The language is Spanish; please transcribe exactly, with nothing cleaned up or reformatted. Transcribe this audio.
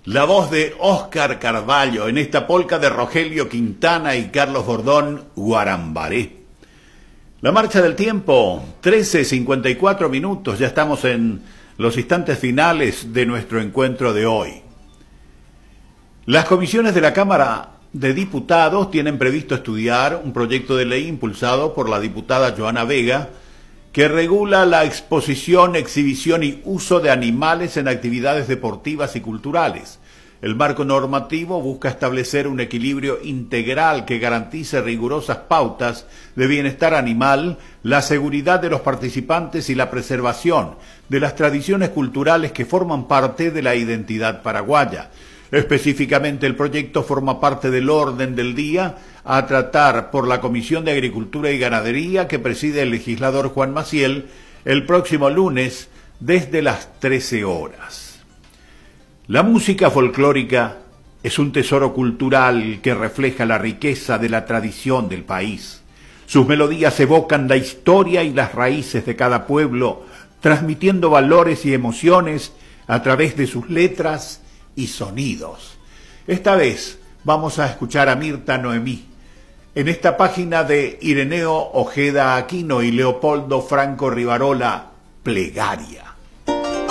La voz de Óscar Carvalho en esta polca de Rogelio Quintana y Carlos Bordón, Guarambaré. La marcha del tiempo, trece cincuenta y cuatro minutos, ya estamos en los instantes finales de nuestro encuentro de hoy. Las comisiones de la Cámara de Diputados tienen previsto estudiar un proyecto de ley impulsado por la diputada Joana Vega que regula la exposición, exhibición y uso de animales en actividades deportivas y culturales. El marco normativo busca establecer un equilibrio integral que garantice rigurosas pautas de bienestar animal, la seguridad de los participantes y la preservación de las tradiciones culturales que forman parte de la identidad paraguaya. Específicamente, el proyecto forma parte del orden del día a tratar por la Comisión de Agricultura y Ganadería que preside el legislador Juan Maciel el próximo lunes desde las trece horas. La música folclórica es un tesoro cultural que refleja la riqueza de la tradición del país. Sus melodías evocan la historia y las raíces de cada pueblo, transmitiendo valores y emociones a través de sus letras y sonidos. Esta vez vamos a escuchar a Mirta Noemí en esta página de Ireneo Ojeda Aquino y Leopoldo Franco Rivarola, Plegaria.